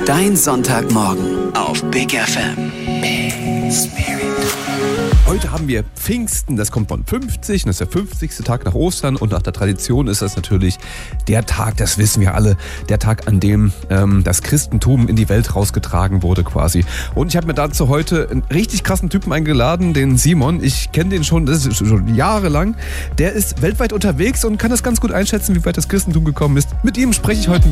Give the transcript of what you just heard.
Dein Sonntagmorgen auf Big FM. Heute haben wir Pfingsten, das kommt von 50, das ist der 50. Tag nach Ostern und nach der Tradition ist das natürlich der Tag, das wissen wir alle, der Tag, an dem das Christentum in die Welt rausgetragen wurde quasi. Und ich habe mir dazu heute einen richtig krassen Typen eingeladen, den Simon. Ich kenne den schon, das ist schon jahrelang. Der ist weltweit unterwegs und kann das ganz gut einschätzen, wie weit das Christentum gekommen ist. Mit ihm spreche ich heute